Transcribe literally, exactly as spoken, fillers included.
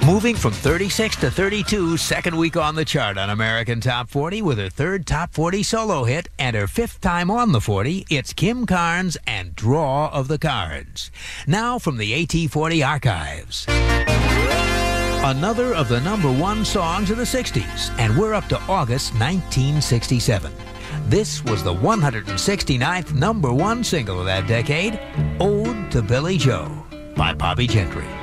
Moving from thirty-six to thirty-two, second week on the chart on American Top forty with her third Top forty solo hit and her fifth time on the forty, it's Kim Carnes and Draw of the Cards. Now from the A T forty archives. Another of the number one songs of the sixties, and we're up to August nineteen sixty-seven. This was the one hundred sixty-ninth number one single of that decade, Ode to Billy Joe by Bobby Gentry.